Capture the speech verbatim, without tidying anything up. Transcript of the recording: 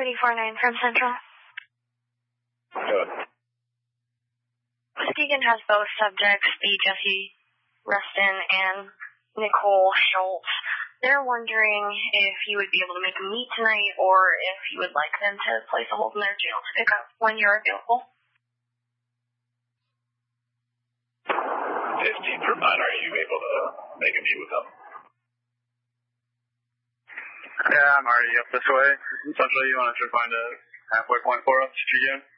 thirty forty-nine from Central. Good. Muskegon has both subjects, the Jesse Rustin and Nicole Schultz. They're wondering if you would be able to make them meet tonight or if you would like them to place a hold in their jail to pick up when you're available. fifteen for mine. Are you able to make a meet with them? Yeah, I'm already up this way. Essentially, you want to try to find a halfway point for us if you can?